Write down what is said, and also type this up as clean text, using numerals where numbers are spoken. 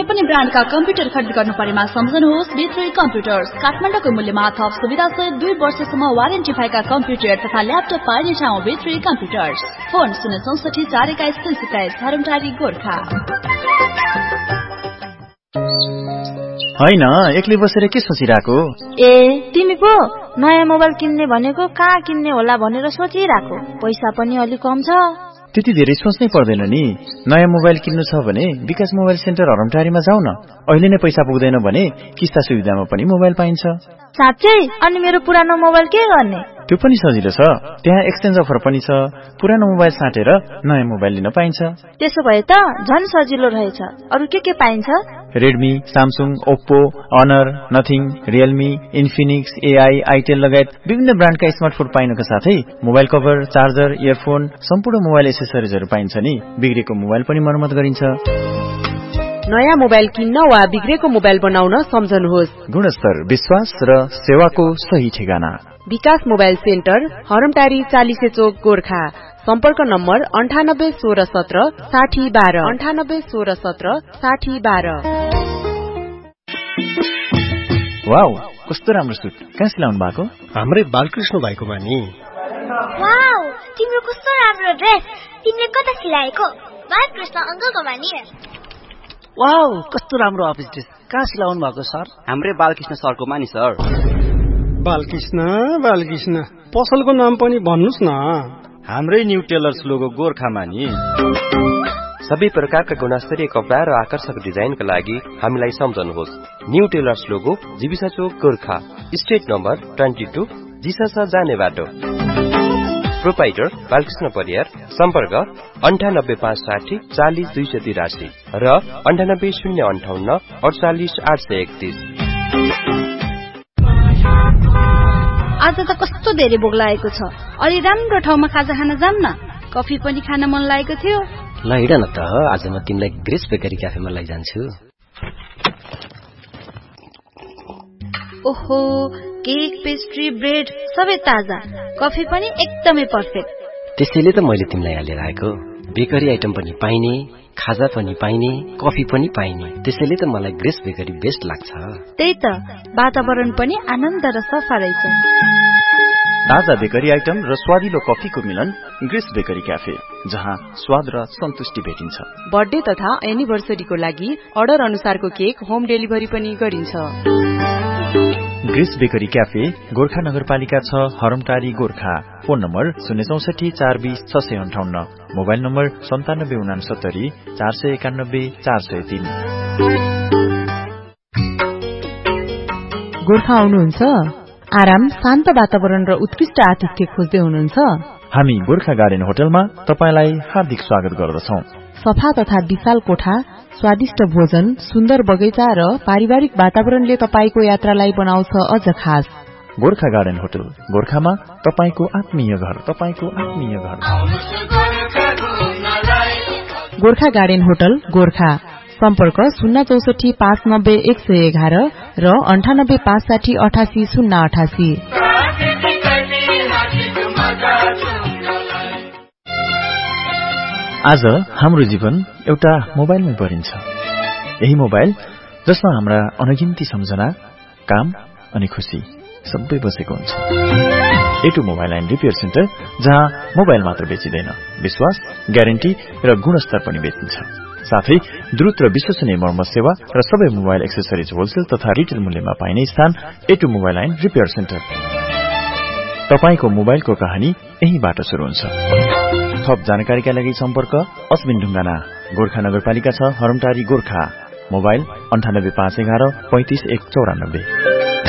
पनि ब्रान्डका कम्प्युटर खरिद गर्नु परेमा सम्झनुहोस् B3 कम्प्युटर्स। काठमाडौँको मूल्यमा थप सुविधा सहित 2 वर्षसम्म वारेन्टी भएका कम्प्युटर तथा ल्यापटप पाइने ठाउँ B3 कम्प्युटर्स। फोन 064 421 327 हरमटारी गोर्खा। हैन एक्लै बसेर के सोचिराको? ए तिमी पो नयाँ मोबाइल किन्ने भनेको कहाँ किन्ने होला भनेर सोचिराको। पैसा पनि अलि कम छ। त्यति धेरै सोच्नै पर्दैन नि। नयाँ मोबाइल किन्नु छ भने विकास मोबाइल सेन्टर हरमटारीमा जाऊ न। अहिले नै पैसा पुग्दैन भने किस्ता सुविधामा पनि मोबाइल पाइन्छ। साच्चै? अनि मेरो पुरानो मोबाइल के गर्ने? त्यो पनि सजिलो छ। त्यहाँ एक्सचेन्ज अफर पनि छ। पुरानो मोबाइल साटेर नयाँ मोबाइल लिन पाइन्छ। त्यसो भए त झन् सजिलो रहेछ। अरु के पाइन्छ? Redmi, Samsung, Oppo, honour, nothing, Realme, Infinix, AI, Itel लगायत विभिन्न ब्रान्डका स्मार्टफोन पाइनुका साथै मोबाइल कभर, चार्जर, इयरफोन, सम्पूर्ण मोबाइल एसेसरिजहरू पाइन्छ नि। बिग्रेको मोबाइल पनि मर्मत गरिन्छ। नयाँ मोबाइल किन्न वा बिग्रेको मोबाइल बनाउन सम्झनुहोस्। गुणस्तर, विश्वास र सेवाको सही ठेगाना विकास मोबाइल सेन्टर, हरमटारी 40 चोक गोर्खा। सम्पर्क नम्बर 98 16 17 60 12 98 16 17 60 12। वाउ, कस्तो राम्रो सुट। कहाँ सिलाउनु भएको? हाम्रै बालकृष्ण भाइकोमा नि। वाउ, तिम्रो कस्तो राम्रो ड्रेस। तिमीले कता सिलाएको? बालकृष्ण अंकलकोमा नि। वाउ, कस्तो राम्रो अफिस ड्रेस। कहाँ सिलाउनु भएको सर? हाम्रै बालकृष्ण सरकोमा नि सर। बालकृष्ण पसलको नाम पनि भन्नुस् न। हाम्रै न्यू टेलर्स लोगो गोर्खामा नि। सबै प्रकारका गुणस्तरीय कपडा र आकर्षक डिजाइनका लागि हामीलाई सम्झनुहोस्। न्यू टेलर्स लोगो जीविसा चोक गोर्खा, स्ट्रिट नम्बर 22, जिसासा जाने बाटो। प्रोपाइटर बालकृष्ण परियार। सम्पर्क 98560 40 283 र 98058 48 831। आज त कस्तो धेरै भोक लागेको छ। अलि राम्रो ठाउँमा खाजा खान जाऊँ न। कफी पनि खान मन लागेको थियो। ल हिँड न त, आज म तिमीलाई ग्रेस बेकरी क्याफेमा लैजान्छु। ओहो, केक, पेस्ट्री, ब्रेड सबै ताजा। कफी पनि एकदमै पर्फेक्ट। त्यसैले त मैले तिमीलाई यहाँ लिएर आएको। बेकरी आइटम पनि पाइने, खाजा पनि पाइने, कफी पनि पाइने। त्यसैले त मलाई ग्रेस बेकरी बेस्ट लाग्छ। त्यही त, वातावरण पनि आनन्द र सफा रहेछ। ताजा बेकरी आइटम र स्वादिलो कफीको मिलन ग्रेस बेकरी क्याफे, जहाँ स्वाद र सन्तुष्टि भेटिन्छ। बर्थडे तथा एनिभर्सरीको लागि अर्डर अनुसारको केक होम डेलिभरी पनि गरिन्छ। ग्रेस बेकरी क्याफे, गोर्खा नगरपालिका 6, हरमटारी Gorkha. Phone number 064 420 658, mobile number 9769 491 403। Gorkha आउनुहुन्छ? आराम, शान्त वातावरण र उत्कृष्ट आतिथ्य खोज्दै हुनुहुन्छ? हामी गोर्खा गार्डन होटलमा तपाईलाई हार्दिक स्वागत गर्दछौं। सफा तथा विशाल कोठा, स्वादिष्ट भोजन, सुन्दर बगैँचा र पारिवारिक वातावरणले तपाईको यात्रालाई बनाउँछ अझ खास। गोर्खा गार्डन होटल, गोर्खामा तपाईको आत्मीय घर, तपाईको आत्मीय घर। Gorkha garden hotel, Gorkha. सम्पर्क 064 590 111 र 98 560 88 088। आज हाम्रो जीवन एउटा मोबाइलमै परिन्छ। यही मोबाइल जसमा हाम्रा अनगिन्ती सम्झना, काम अनि खुशी सबै बसेको हुन्छ। A2 mobile and repair centre, जहाँ मोबाइल मात्र बेचिँदैन, विश्वास, ग्यारेन्टी र गुणस्तर पनि बेचिन्छ। साथै द्रुत र विश्वसनीय मर्मत सेवा र सबै मोबाइल एक्सेसरिज होलसेल तथा रिटेल मूल्यमा पाइने स्थान A2 mobile and repair centre. तपाईको मोबाइलको कहानी यहीबाट सुरु हुन्छ। थप जानकारीका लागि सम्पर्क अस्मिन ढुङ्गाना, गोर्खा नगरपालिका 6, हरमटारी गोर्खा। मोबाइल 98 511 35 194।